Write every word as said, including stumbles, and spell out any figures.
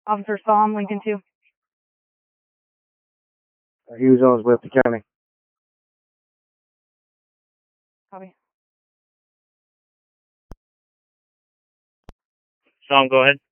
Officer Psalm, Lincoln two. He was on his way up to county. Copy. Psalm, go ahead.